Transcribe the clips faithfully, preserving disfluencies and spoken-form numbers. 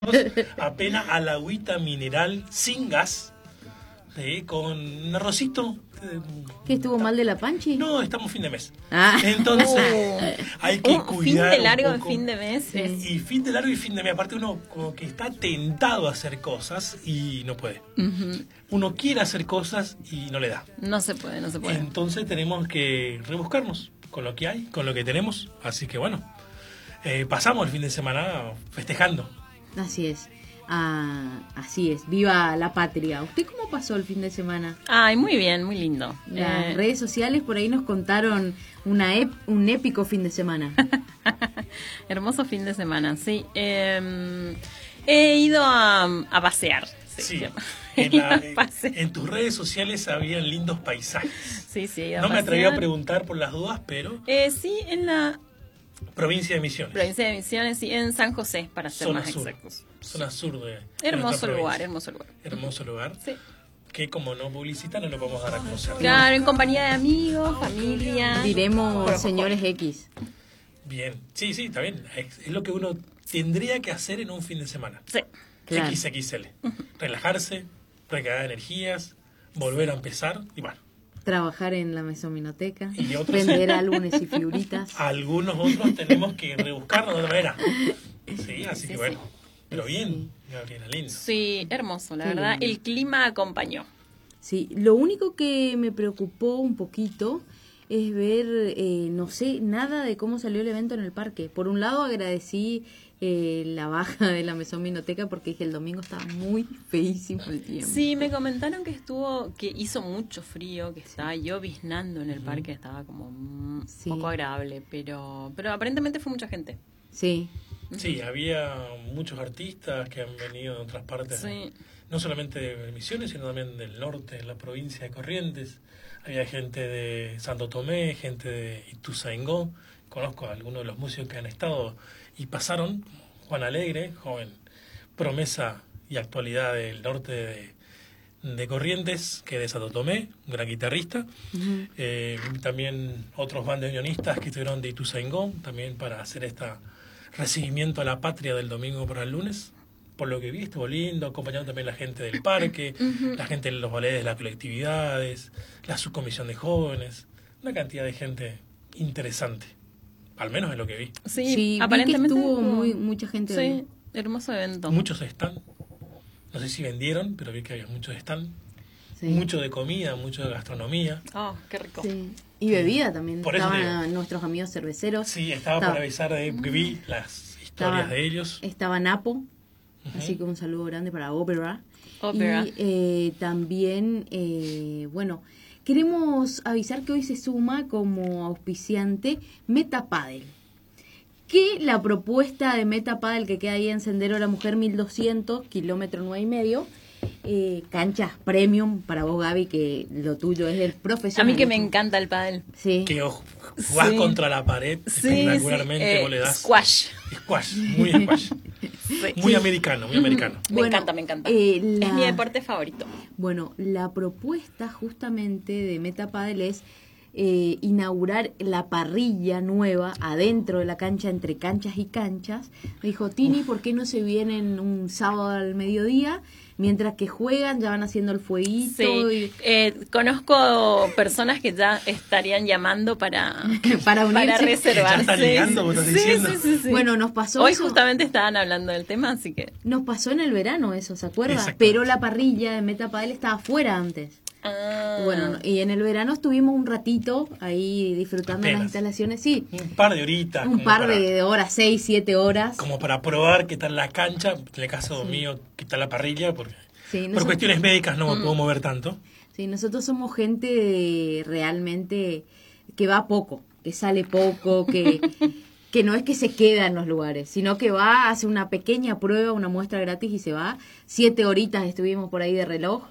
apenas al agüita mineral sin gas, ¿sí? Con un arrocito. ¿Qué estuvo mal de la panchi? No, estamos fin de mes. Ah. Entonces Uh. hay que un cuidar fin de largo un de poco. fin de mes. Sí. Y fin de largo y fin de mes. Aparte uno como que está tentado a hacer cosas y no puede. Uh-huh. Uno quiere hacer cosas y no le da. No se puede, no se puede. Entonces tenemos que rebuscarnos con lo que hay, con lo que tenemos. Así que bueno, eh, pasamos el fin de semana festejando. Así es. Ah, así es. Viva la patria. ¿Usted cómo pasó el fin de semana? Ay, muy bien, muy lindo. Las Eh, redes sociales por ahí nos contaron una ep- un épico fin de semana. Hermoso fin de semana, sí. Eh, he ido a, a pasear. Sí, Sí, He en, ido la- a pasear. en tus redes sociales habían lindos paisajes. Sí, sí, he ido a No me atreví a pasear. preguntar por las dudas, pero Eh, sí, en la provincia de Misiones. provincia de Misiones y en San José, para ser Zona más sur. exactos. Zona sur de, de Hermoso nuestra lugar, provincia. hermoso lugar. Hermoso lugar. Sí. Que como no publicita no lo podemos dar a conocer. Claro, en compañía de amigos, familia. Diremos Pero, señores X. Bien, sí, sí, está bien. Es, es lo que uno tendría que hacer en un fin de semana. Sí. Claro. equis equis ele. Relajarse, recargar energías, volver a empezar y bueno. Trabajar en la mesominoteca. Y otros- Vender álbumes y figuritas. Algunos otros tenemos que rebuscarnos de otra manera. Sí, así que bueno. Pero bien, Gabriela, lindo. Sí, hermoso, la Qué verdad. lindo. El clima acompañó. Sí, lo único que me preocupó un poquito es ver, eh, no sé, nada de cómo salió el evento en el parque. Por un lado agradecí eh, la baja de la mesominoteca porque dije el domingo estaba muy feísimo el tiempo. Sí, me comentaron que estuvo, que hizo mucho frío, que estaba lloviznando en el parque, estaba como un Sí. poco agradable, pero, pero aparentemente fue mucha gente. Sí, Sí, había muchos artistas que han venido de otras partes, Sí. no solamente de Misiones, sino también del norte, de la provincia de Corrientes. Había gente de Santo Tomé, gente de Ituzaingó. Conozco a algunos de los músicos que han estado y pasaron. Juan Alegre, joven promesa y actualidad del norte de, de Corrientes, que es de Santo Tomé, un gran guitarrista. Ujú. Eh, también otros bandoneonistas que estuvieron de Ituzaingó, también para hacer este recibimiento a la patria del domingo para el lunes. Por lo que vi, estuvo lindo, acompañando también la gente del parque, la gente de los ballets de las colectividades, la subcomisión de jóvenes, una cantidad de gente interesante, al menos es lo que vi. Sí, sí, vi que aparentemente estuvo hubo- muy, mucha gente ahí. Sí, hermoso evento. Muchos están, no sé si vendieron, pero vi que había muchos están, Sí. mucho de comida, mucho de gastronomía. Oh, qué rico. Sí. Y bebida también. Por eso Estaban digo. nuestros amigos cerveceros. Sí, estaba Estaba- por avisar de que vi las historias Estaba- de ellos. Estaba Napo, Ujú. así que un saludo grande para Ópera. Ópera. Y eh, también, eh, bueno, queremos avisar que hoy se suma como auspiciante Metapadel. Que la propuesta de Metapadel que queda ahí en Sendero de la Mujer mil doscientos, kilómetro nueve y medio, eh, canchas premium para vos, Gaby, que lo tuyo es el A profesional. mí que me encanta el pádel. Sí. Que ojo, jugás Sí. contra la pared Sí, espectacularmente, sí, eh, vos le das squash. squash, muy squash, Sí. muy americano, muy americano. Me Bueno, encanta, me encanta. eh, la- Es mi deporte favorito. Bueno, la propuesta justamente de Metapadel es eh, inaugurar la parrilla nueva adentro de la cancha, entre canchas y canchas. Me dijo, Tini, ¿por qué no se vienen un sábado al mediodía? Mientras que juegan, ya van haciendo el fueguito. Sí, y- eh, conozco personas que ya estarían llamando para, para unirse. para reservarse. Ya están ligando, vos estás Sí, diciendo. sí, sí, sí. Bueno, nos pasó Hoy eso. justamente estaban hablando del tema, así que... Nos pasó en el verano eso, ¿se acuerda? Exactamente. Pero la parrilla de Metapadel estaba afuera antes. Ah, Bueno, y en el verano estuvimos un ratito ahí disfrutando de las Apenas. instalaciones, sí. Un par de horitas. Un como par para- de horas, seis, siete horas. Como para probar qué tal la cancha, en el caso mío, qué tal la parrilla, porque Sí, por nosotros- cuestiones médicas no me puedo mover tanto. Sí, nosotros somos gente de- realmente que va poco, que sale poco, que, que no es que se queda en los lugares, sino que va, hace una pequeña prueba, una muestra gratis y se va. Siete horitas estuvimos por ahí de reloj,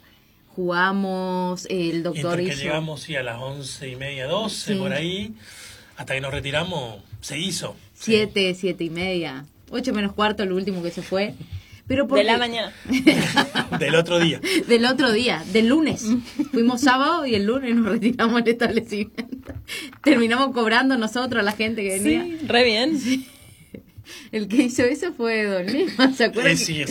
jugamos, el Y doctor entre que hizo... llegamos sí, a las once y media, doce, Sí. por ahí, hasta que nos retiramos, se hizo. Sí. Siete, siete y media, ocho menos cuarto, el último que se fue. Pero de porque- la mañana. Del otro día. Del otro día, del lunes. Fuimos sábado y el lunes nos retiramos del establecimiento. Terminamos cobrando nosotros a la gente que venía. Sí, re bien. El que hizo eso fue Don Lema, ¿se acuerdan? Eh, que- sí,